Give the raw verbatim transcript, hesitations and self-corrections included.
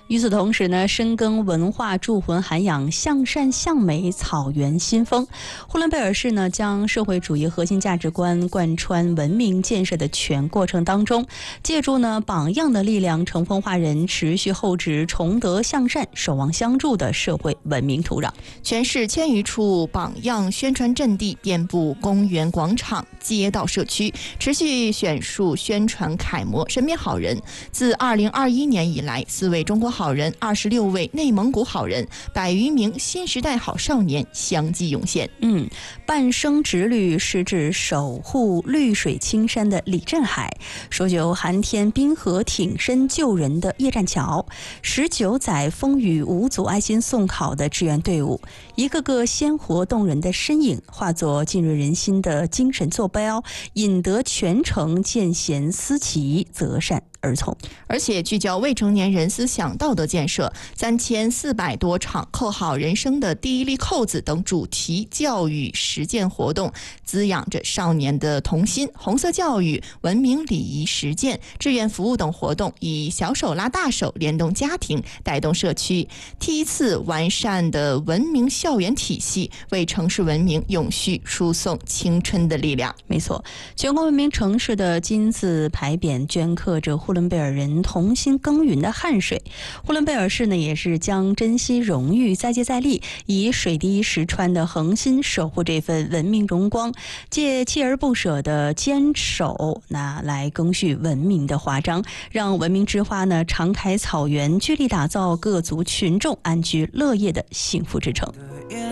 与此同时呢，深耕文化铸魂涵养向善向美草原新风。呼伦贝尔市呢，将社会主义核心价值观贯穿文明建设的全过程当中，借助呢榜样的力量，乘风化人，持续厚植崇德向善、守望相助的社会文明土壤。 全市千余处榜样宣传阵地遍布公园、广场、街道、社区，持续选述宣传楷模、身边好人。自二零二一年以来，四位中国好人、二十六位内蒙古好人、百余名新时代好少年相继涌现。 嗯，半生直旅是指守护绿水青山的李振海，守久寒天冰河挺身救人的叶占桥，十九载风雨无阻爱心送考的志愿队伍，一个个鲜活动人的身影，化作浸润人心的精神坐标，引得全城见贤思齐，择善而从。 而且聚焦未成年人思想道德建设，三千四百多场扣好人生的第一粒扣子等主题教育实践活动，滋养着少年的童心。红色教育、文明礼仪实践、志愿服务等活动，以小手拉大手，联动家庭，带动社区，梯次完善的文明校园体系，为城市文明永续输送青春的力量。 没错，全国文明城市的金字牌匾镌刻着呼伦贝尔人同心耕耘的汗水。呼伦贝尔市呢，也是将珍惜荣誉再接再厉，以水滴石穿的恒心守护这份文明荣光，借锲而不舍的坚守，那来更续文明的华章，让文明之花呢常开草原，聚力打造各族群众安居乐业的幸福之城。